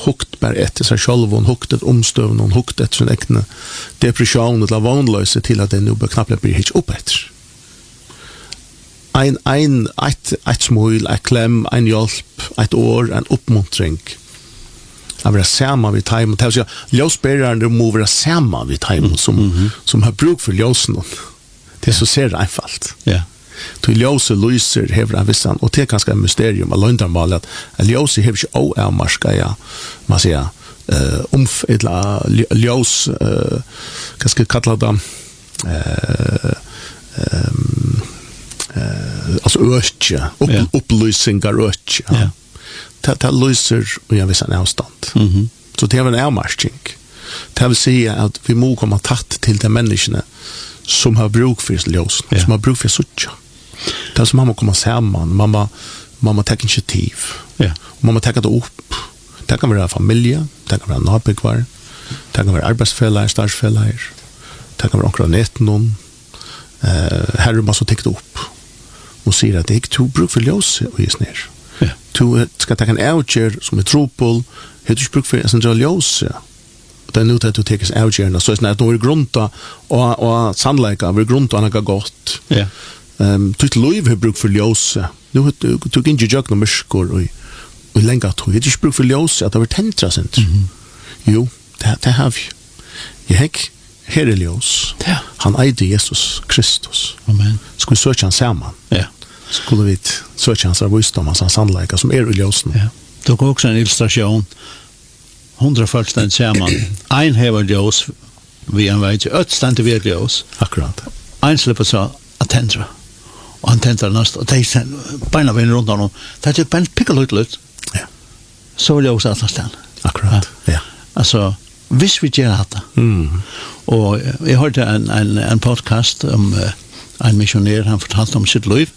hukt bare etter seg selv, og hukt et omstøvn, og hukt etter sin egne depresjon, eller vanløse til at det nå bør knapt bli hittet opp etter. Et smil, et klem, en hjelp, et år, en oppmuntring. Att vara samma vid time och så ljusbäraren må vara samma vid time som har bruk för ljusen. Det så ser det einfalt. Ja. Till ljuset lyser hävrar vissan och det är ganska mysterium att löndarmal att ljuset hävs är marska ja. Man säger eller ljus vad ska kalla det alltså östja upplysningar östja. Ja. Det lyser och jag visar en avstånd. Så det är en avmarschning. Det vill säga att vi må komma tatt till de människorna som har bruk för ljus, som har bruk för sucha. Det är som man må komma samman, man må ta initiativ. Ja. Man må ta det upp. Det kan vara familj, det kan vara nabokvar, det kan vara arbetsfällare, stadsfällare, det kan vara omkring nätten. Här är man så täckt upp och säger att det är inte bruk för ljus och just ner. Du skal ta en avgjør som tropol, har du ikke brukt for en central ljus. Det nu att du tar en avgjørende, så er det noe grunta og sannleika, vi grunta noe godt. Ja. Du ikke lov har brukt for ljus. Du tog ikke jøk noe mørskår og lenge tog. Har du ikke brukt for ljus, at det var tentra sint. Jo, det har vi. Jeg har ikke her er ljus. Han eide Jesus Kristus. Amen. Skal vi søke han sammen? Ja. Skulle vi söka hans visdom, hans sannleika som i ljusen. Ja. Det går också en illustration. 100% samman. Ein hever ljus, vi en vei til stand vid ljus. Akkurat. Ein slipper så att tända. Och han tänder näst och det är beina vin runt honom. Det är bara pickle ut. Ja. Så ljus att stanna. Akkurat. Ja. Alltså visst vi gör det. Och jag hörde en podcast om en missionär, han fortalte om sitt liv.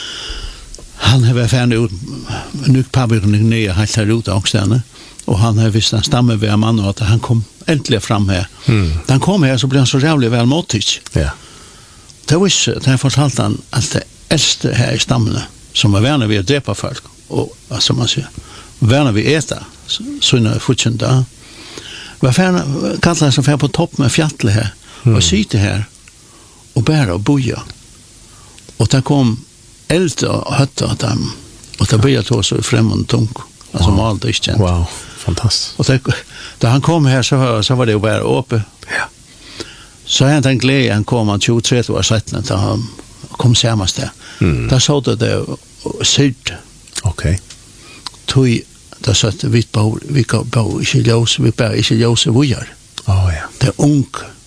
Han har varit ut nu påbörjade nya helt här ute också och han har visst en stamme vid en man och att han kom äntligen fram här. Han kom här så blev han så jävligt väl mottagd. Ja. Det var så han fortalte han att det äldste här i stammen som var värna vid att drepa folk och som man säger värna vid äta såna fortsätta. Var fan kallar som för på topp med fjället här och sitter här och bära och boja. Och där kom eld och hötta dem och det började ta så främmande tung alltså malt är känt. Wow, fantastiskt. Och då han kom här så var det ju bara uppe. Ja. Så han tänkte glädje han kom att 23 år sedan då han kom samast där. Där såg det syd. Okej. Tui där satt vitt på vi kan bo i ljus vi bär i ljus och vujar. Ja. Det ung.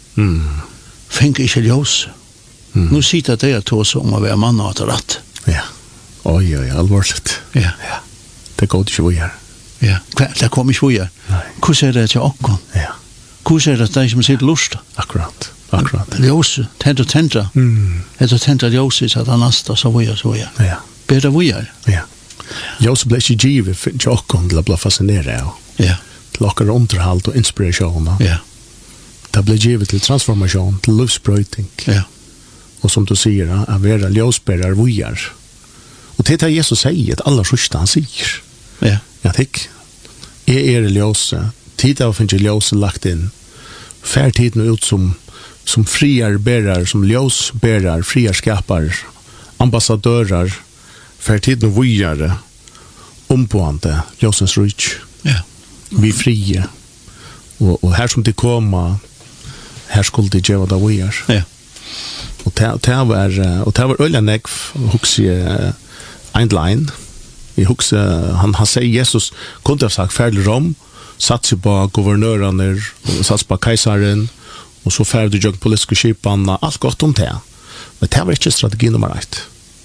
Fänk i ljus. Nu sitter det att ta så om att vara man och att rätt. Ja. Oj, allvarligt. Ja. Det går inte så här. Ja, det kommer inte vujar. Hur ser det till också? Ja. Hur ser det där som sitter lust? Akkurat. Ljus, tända. Det tända ljus så att nästa så vujar så ja. Ja. Bättre vujar. Ja. Ljus blir ju givet för jocken till att bli fascinerad. Ja. Lockar underhåll och inspiration. Ja. Det blir givet till transformation, till livsbrytning. Ja. Och som du säger, att vara ljusbärare vujar. Och det är Jesus säger, att alla sista han säger. Ja. Jag tycker, är ljus, tid av finns ljus lagt in, färtiden ut som friar bärare, som ljusbärare, friar skapar, ambassadörer, färtiden vujare, ompåande, ljusens rich. Ja. Vi fria. Och här som det kommer, här skulle det göra det vujar. Ja. Och det var öliga nekv huxi en line. I huxi han säger Jesus kunde ha sagt färdig Rom, satt sig på guvernörerna och satt på kejsaren och så färdig jag politiska skipan allt gott om det. Men det var inte strategi nummer 1.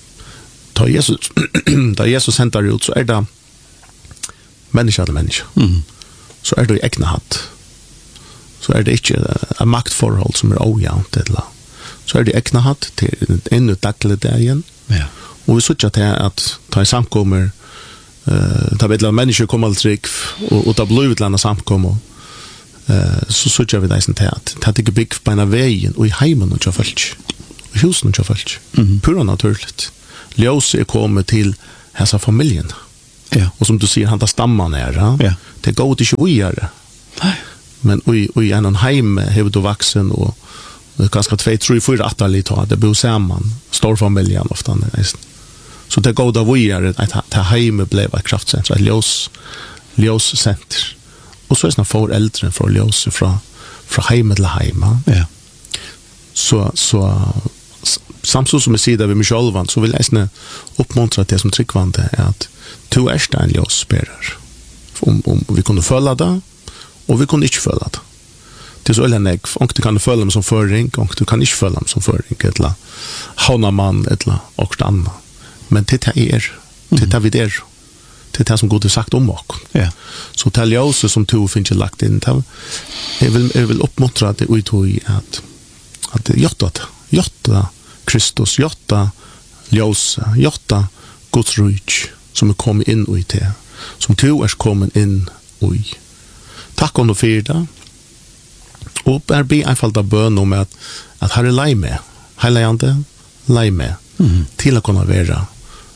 Da Jesus hämtar ut så är det människa till människa. Så är det i egna hatt. Så är det inte en maktforhold som är ojämnt eller så är det egna hatt till ännu dagliga dagen. Ja. Och vi såg att ta i samkommer ta vet människor kommer till tryck och ta blivit landa samkommer så såg vi det sånt här att det bygg på en väg och i hemmen och folk. I husen och folk. Pura naturligt. Ljus är kommit till hela familjen. Ja. Och som du säger, han tar stamman här. Ja. Det går inte att göra. Nej. Men i en heim har du vuxen och ganska 2, 3, 4 atterligt har det bor samman. Storfamiljen ofta. Så det går att göra att heim blev ett kraftcenter, ett ljuscenter. Och så är det föräldrar för ljus från heim till heim. Ja. Så samtidigt som jag säger det vid mig själv, så vill jag uppmuntra det som tryggvande är att du är en ljusbärare. Om vi kunde följa det, och vi kunde inte följa det. Det är så eller nej, om du kan följa dem som förring, och du kan inte följa dem som förring, eller havna man, eller och annat. Men det är vi där. Det är det som Gud har sagt om oss. Ja. Så det ljus som du finns lagt in, jag vill uppmuntra det ut i att jotta Kristus, jotta ljus, jotta Guds rik som är kommit in i det, som du är kommit in i. Tack om du för det. Och bara be enfalda bön om att Herre lei med, heiligande lei med, till att kunna vara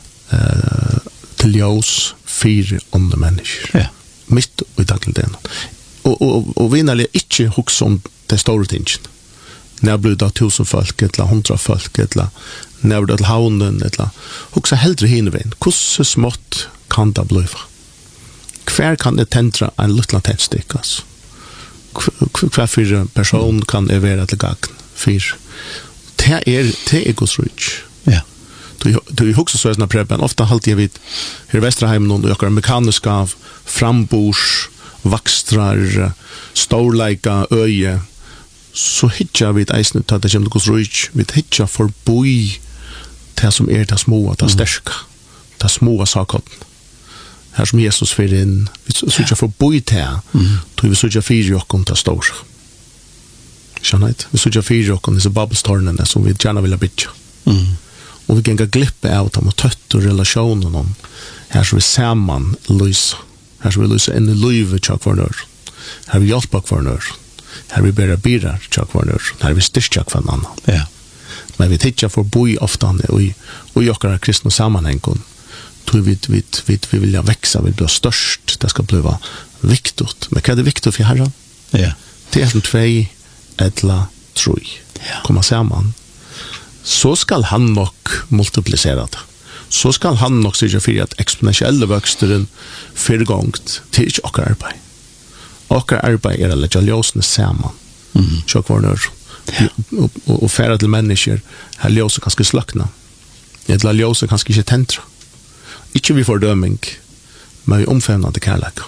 till ljus för andra människor. Ja. Mitt i dagligdagen. Och vinnerlig inte huxa om det stora tingen. När blir det 1000 folk, eller 100 folk, eller när blir det havnen, eller huxa hellre hinvägen. Hur smått kan det bli? Hver kan det tentra en liten tändstick, alltså. Hver för person kan det vara till gagn för. Det är Guds rik. Ja. Du är också så här preben. Ofta alltid vid här i Västerheim och jag mekaniska frambors, vakstrar, storleika, öje. Så hittar vi ett eisne till att det kommer Guds rik. Vi hittar förboi det som är det små, det stärka, det små saker. Här som Jesus för in, vi söker förboi det, då vi söker fyra och om det stora. Skjønner vi söker fyra och om dessa babbelstornene som vi gärna vill bytja. Och vi kan glippa av dem och tøtt och relationen om här som vi samman lysa. Här som vi lysa in i livet tjak for nör. Här vi hjälpa for nör. Här vi bära birar tjak for nör. Här vi styrk tjak for en annan. Ja. Men vi tittar för boi ofta och jokkar kristna sammanhängen. Tror vi vill växa, vi blir störst. Det ska bli viktigt. Men vad är det viktigt för Herren? Ja. Det är som 2 eller 3. Komma samman. Så skal han nok multiplisera det. Så skal han nok sørge for at eksponentielle vøksteren fyrgångt til ikke okker arbeid. Okker arbeid er å legge ljøsene sammen. Så kvar nør. Og færre til mennesker her ljøse kanskje sløkna. Eller ljøse kanskje ikke tentra. Ikke vi fordøming, men vi omfevner det kærlek.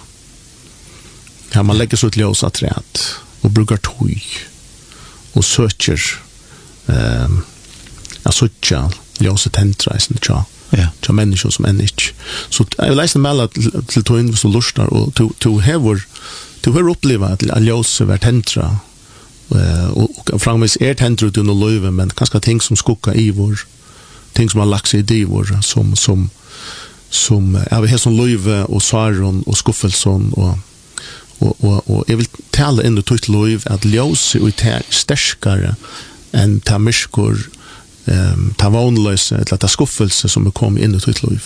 Her man legger så et ljøse træt og bruker tog og søker jag såg ljus tentra isen tja. Ja. Tja människor som än inte. Så jag vill läsa med till tog så lustar och to har upplevt att ljus är tentra och framvis är tentra ut under löven men kanske ting som skugga i vår ting som har lagt sig i vår som jag har som löve och svaron och skuffelson och jag vill tala in i tutt löv att ljus är starkare än ta myskor ta vanlösa eller ta skuffelse som kom in i ditt liv.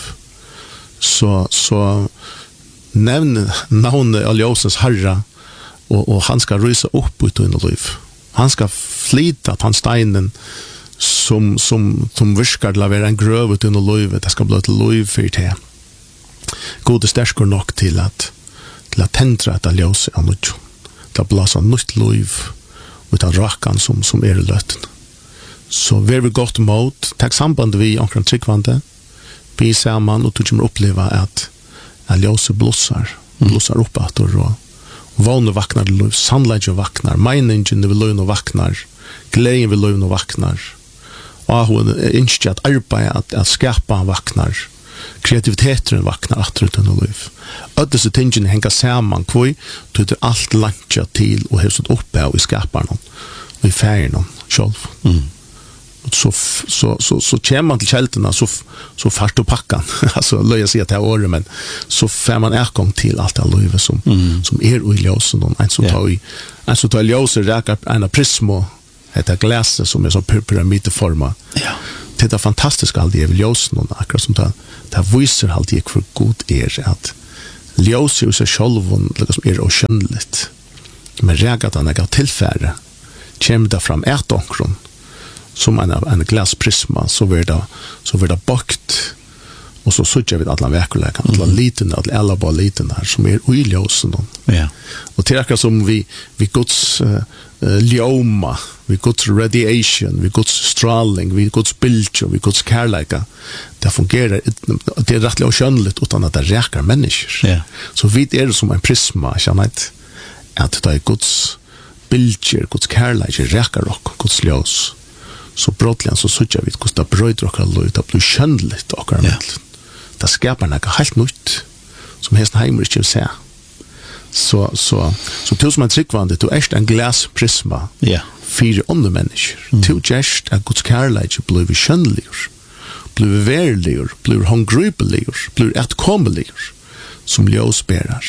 Så nämn navnet av Josens herre och han ska rysa upp ut i ditt liv. Han ska flyta att han steinen som viskar till att vara en gröv ut i ditt liv. Det ska bli ett liv för det. God är stärskor nog till att täntra ett ljus av nytt. Till att blåsa nytt liv utan rakan som är i löten. Så vi gott mot, takk samband vi omkring tryggvande, vi samman og du kommer oppleva at ljóset blossar upp at og vågne vaknar til liv, sannleggje vaknar, meningen vil løgn og vaknar, gleden vil løgn og vaknar, og hun ønsker at arbeid, at skapa vaknar, kreativiteten vaknar atrut under liv. Og disse tingene henger saman, hvor du er alt lantja til og har sått oppe av i skaparen og i ferien selv. Så kommer man till kälterna så fart du packan alltså löja sig till året men så får man ergång till allt det livet som är i ljusen en så tar ljuset räkar en prismo ett glas som är så pyramidforma. Ja. Det det är fantastiskt alltid jag vill ljusa någon akkurat som det visar alltid för god att ljus är sig själv liksom är okännligt. Men reagat han är tillfärre kommer det fram ett omkron som en glasprisma så blir det bakt och så söker vi alla verkligheten alla liten alla bara liten där som är oljusen då. Ja. Och till akkurat som vi Guds ljoma, vi Guds radiation, vi Guds strålning, vi Guds bild och vi Guds kärleka. Det fungerar det är rätt oskönligt utan att det räcker människor. Ja. Så vi är som en prisma, känner att det är Guds bilder, Guds kärlek räcker och Guds ljus. Så brotligen så söker vi att det bröder och alla det blir skönligt och det skapar något helt nytt som helst heimer inte ser. Så till som en tryggvande, du är en glasprisma för andra människor. Till gest att Guds kärlek blir skönlig, blir värlig, blir håndgripelig, blir ätkommelig som ljusbärare.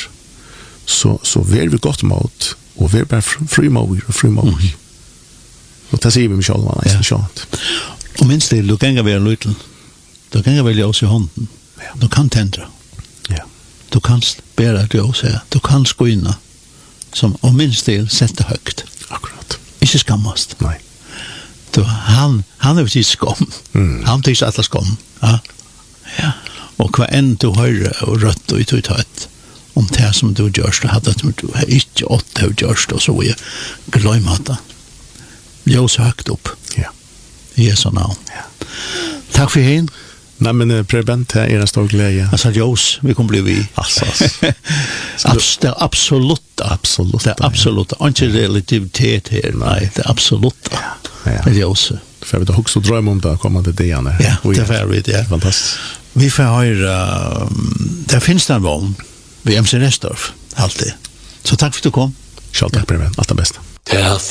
Så vi gott mot och vi bara frimodiga. Och det säger vi mig själva nästan. Och minst det, du kan inte vara liten. Du kan inte välja oss i hånden. Du kan tändra. Ja. Du kan bära det och säga. Du kan gå in som om minst det sätta högt. Akkurat. Inte skammast. Nej. Han är precis skam. Han tycks alla skam. Ja. Ja. Och vad än du hör och rött och uttrytt om det som du görs, du hade du inte åtta du görs och så är glömma det. Jag så högt upp. Ja. Jesu namn. Ja. Tack för hin. Nej men prebent är en stor glädje. Alltså Jos, vi kommer bli vi. Alltså. Det absoluta. Det absoluta. Inte relativitet här. Nej, det absoluta. Ja. Jos. För vi då också drömmer om det kommande dagarna. Ja, det är färdigt, ja. Fantastiskt. Vi får höra, där finns det en vagn vid MC Restorff, alltid. Så tack för att du kom. Själv tack, prebent. Allt det bästa.